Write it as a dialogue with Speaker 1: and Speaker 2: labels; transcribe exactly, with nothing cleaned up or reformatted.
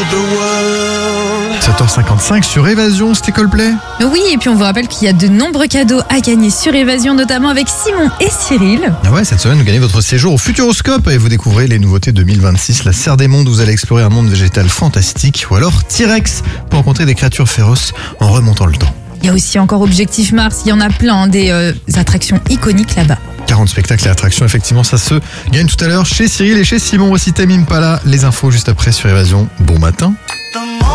Speaker 1: sept heures cinquante-cinq sur Évasion, c'était Coldplay.
Speaker 2: Oui, et puis on vous rappelle qu'il y a de nombreux cadeaux à gagner sur Évasion, notamment avec Simon et Cyril.
Speaker 1: Ah ouais, cette semaine, vous gagnez votre séjour au Futuroscope et vous découvrez les nouveautés deux mille vingt-six, la serre des mondes, où vous allez explorer un monde végétal fantastique, ou alors T-Rex pour rencontrer des créatures féroces en remontant le temps.
Speaker 2: Il y a aussi encore Objectif Mars, il y en a plein, hein, des euh, attractions iconiques là-bas.
Speaker 1: quarante spectacles et attractions, effectivement, ça se gagne tout à l'heure chez Cyril et chez Simon. Aussi Tame Impala, les infos juste après sur Évasion. Bon matin.